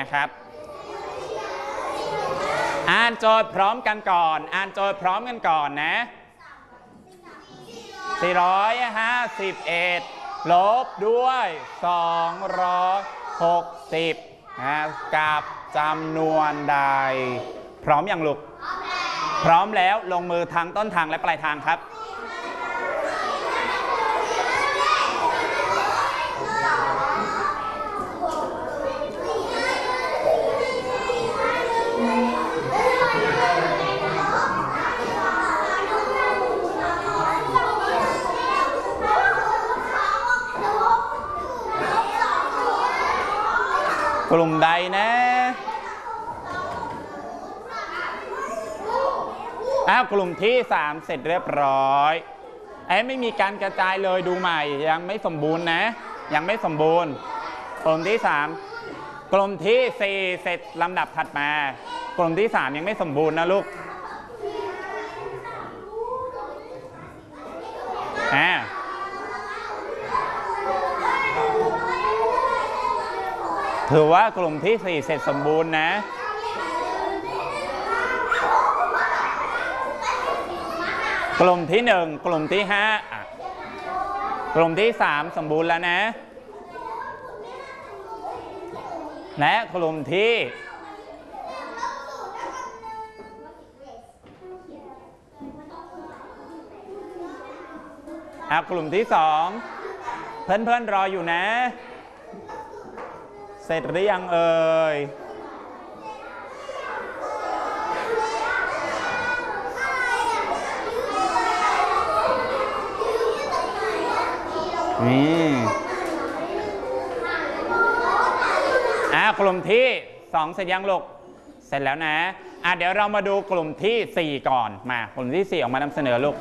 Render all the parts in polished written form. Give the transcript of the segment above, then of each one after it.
นะครับอ่านโจทย์พร้อมกันก่อนอ่านโจทย์พร้อมกันก่อนนะ451ลบด้วย260กับจำนวนใดพร้อมอย่างลูกพร้อมแล้วลงมือทางต้นทางและปลายทางครับกลุ่มใดนะกลุ่มที่3เสร็จเรียบร้อยไม่มีการกระจายเลยดูใหม่ยังไม่สมบูรณ์นะยังไม่สมบูรณ์กลุ่มที่3กลุ่มที่4เสร็จลำดับถัดมากลุ่มที่3ยังไม่สมบูรณ์นะลูกถือว่ากลุ่มที่4เสร็จสมบูรณ์นะกลุ่มที่1กลุ่มที่5กลุ่มที่3สมบูรณ์แล้วนะและกลุ่มที่กลุ่มที่2เพื่อนๆรออยู่นะเสร็จหรือยังเอ่ยกลุ่มที่2เสร็จยังลูกเสร็จแล้วนะเดี๋ยวเรามาดูกลุ่มที่4ก่อนมากลุ่มที่4ออกมานำเสนอลูก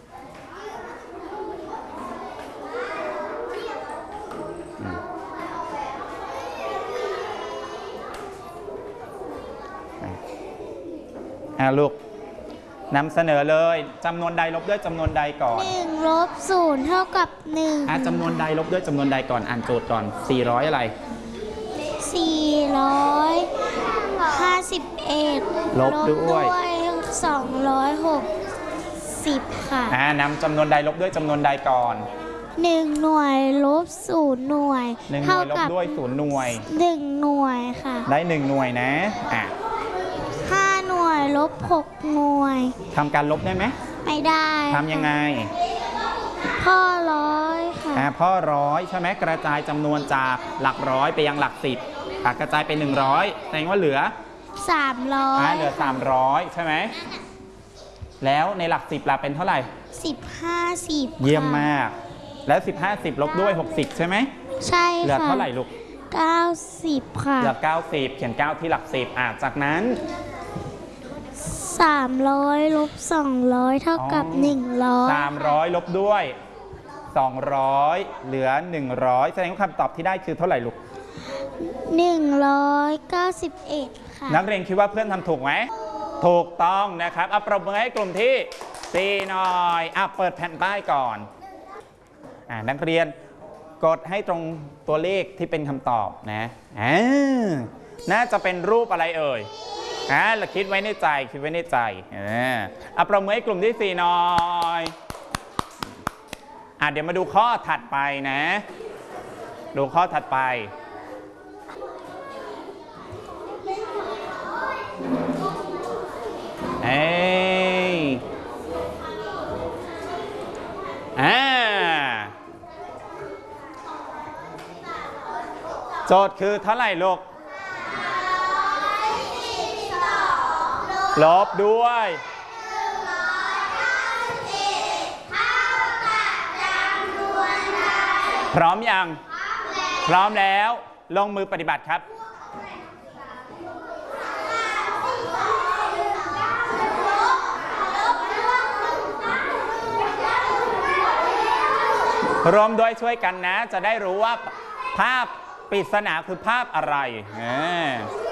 ลูกนำเสนอเลยจำนวนใดลบด้วยจำนวนใดก่อน 1ลบ0เท่ากับ1 จำนวนใดลบด้วยจำนวนใดก่อนอ่านโจทย์ก่อน400อะไร 451ลบด้วย260ค่ะนำจำนวนใดลบด้วยจำนวนใดก่อน 1หน่วยลบ0หน่วยเท่ากับลบด้วย0หน่วย 1หน่วยค่ะได้1หน่วยนะ 5หน่วยลบ6หน่วยทำการลบได้ไหมไม่ได้ทำยังไงพ่อร้อยค่ะพ่อร้อยใช่ไหมกระจายจำนวนจากหลักร้อยไปยังหลัก10กระจายไป100แสดงว่าเหลือ 300 เหลือ300ใช่ไหมแล้วในหลัก10ล่ะเป็นเท่าไหร่ 10 เยี่ยมมากแล้ว10 ลบด้วย60ใช่ไหมใช่ค่ะเหลือเท่าไหร่ลูก 90ค่ะเหลือ90เขียน9ที่หลัก10จากนั้น 300ลบ200เท่ากับ100 300ลบด้วย200เหลือ100แสดงว่าคำตอบที่ได้คือเท่าไหร่ลูก 191ค่ะนักเรียนคิดว่าเพื่อนทำถูกไหมถูกต้องนะครับปรบมือให้กลุ่มที่4หน่อยเปิดแผ่นป้ายก่อนนักเรียนกดให้ตรงตัวเลขที่เป็นคำตอบนะน่าจะเป็นรูปอะไรเอ่ยเราคิดไว้ในใจปรบมือให้กลุ่มที่4หน่อยเดี๋ยวมาดูข้อถัดไปนะดูข้อถัดไปโจทย์คือเท่าไหร่ลูกลบด้วยพร้อมยังพร้อมแล้วลงมือปฏิบัติครับรวมด้วยช่วยกันนะจะได้รู้ว่าภาพปริศนาคือภาพอะไร